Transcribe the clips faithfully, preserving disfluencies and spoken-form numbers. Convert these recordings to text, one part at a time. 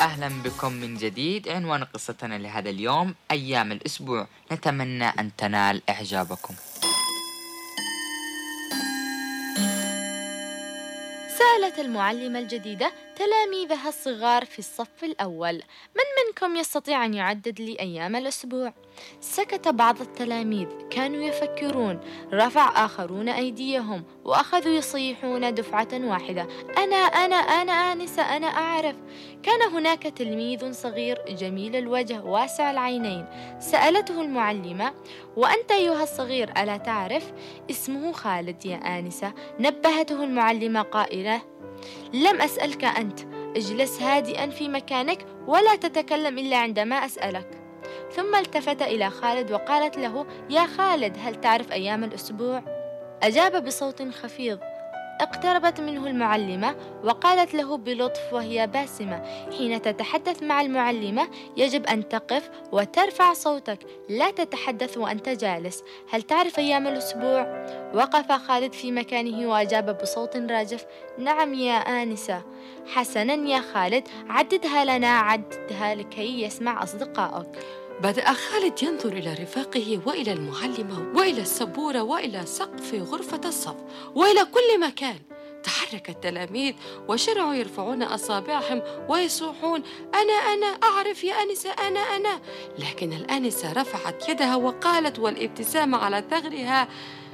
أهلا بكم من جديد. عنوان قصتنا لهذا اليوم أيام الأسبوع، نتمنى أن تنال إعجابكم. سألت المعلمة الجديدة تلاميذها الصغار في الصف الأول: من منكم يستطيع أن يعدد لي أيام الأسبوع؟ سكت بعض التلاميذ، كانوا يفكرون. رفع آخرون أيديهم وأخذوا يصيحون دفعة واحدة: أنا أنا أنا آنسة، أنا أعرف. كان هناك تلميذ صغير جميل الوجه واسع العينين. سألته المعلمة: وأنت أيها الصغير ألا تعرف؟ اسمه خالد يا آنسة. نبهته المعلمة قائلة: لم أسألك أنت، اجلس هادئا في مكانك ولا تتكلم إلا عندما أسألك. ثم التفت إلى خالد وقالت له: يا خالد، هل تعرف أيام الأسبوع؟ أجاب بصوت خفيض. اقتربت منه المعلمة وقالت له بلطف وهي باسمة: حين تتحدث مع المعلمة يجب أن تقف وترفع صوتك، لا تتحدث وأنت جالس. هل تعرف أيام الأسبوع؟ وقف خالد في مكانه وأجاب بصوت راجف: نعم يا آنسة. حسنا يا خالد، عددها لنا، عددها لكي يسمع أصدقائك. بدأ خالد ينظر إلى رفاقه وإلى المعلمة وإلى السبورة وإلى سقف غرفة الصف وإلى كل مكان. تحرك التلاميذ وشرعوا يرفعون أصابعهم ويصوحون: أنا أنا أعرف يا آنسة، أنا أنا. لكن الآنسة رفعت يدها وقالت والابتسامة على ثغرها: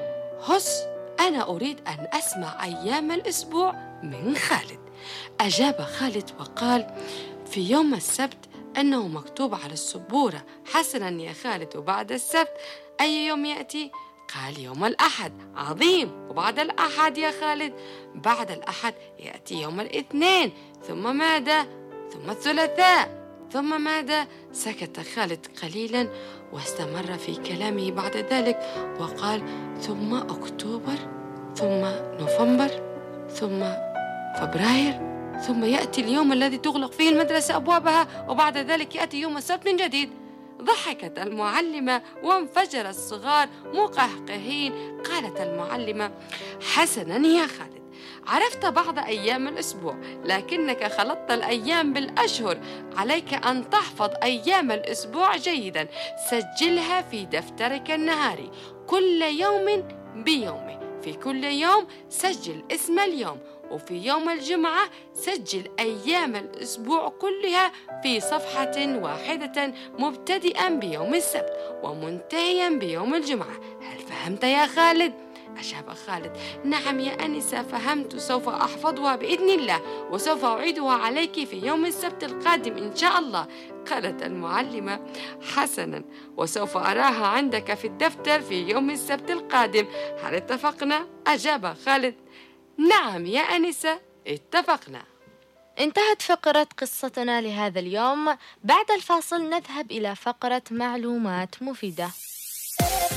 هس، أنا أريد أن أسمع أيام الأسبوع من خالد. أجاب خالد وقال: في يوم السبت أنه مكتوب على السبورة. حسنا يا خالد، وبعد السبت أي يوم يأتي؟ قال: يوم الأحد. عظيم. وبعد الأحد يا خالد؟ بعد الأحد يأتي يوم الاثنين. ثم ماذا؟ ثم الثلاثاء. ثم ماذا؟ سكت خالد قليلا واستمر في كلامه بعد ذلك وقال: ثم أكتوبر، ثم نوفمبر، ثم فبراير، ثم يأتي اليوم الذي تغلق فيه المدرسة أبوابها، وبعد ذلك يأتي يوم السبت من جديد. ضحكت المعلمة وانفجر الصغار مقهقهين. قالت المعلمة: حسنا يا خالد، عرفت بعض أيام الأسبوع، لكنك خلطت الأيام بالأشهر. عليك أن تحفظ أيام الأسبوع جيدا، سجلها في دفترك النهاري كل يوم بيومه. في كل يوم سجل اسم اليوم، وفي يوم الجمعة سجل أيام الأسبوع كلها في صفحة واحدة، مبتدئا بيوم السبت ومنتهيا بيوم الجمعة. هل فهمت يا خالد؟ أجاب خالد: نعم يا أنسة، فهمت. سوف أحفظها بإذن الله، وسوف أعيدها عليك في يوم السبت القادم إن شاء الله. قالت المعلمة: حسنا، وسوف أراها عندك في الدفتر في يوم السبت القادم. هل اتفقنا؟ أجاب خالد: نعم يا أنسة، اتفقنا. انتهت فقرة قصتنا لهذا اليوم. بعد الفاصل نذهب إلى فقرة معلومات مفيدة.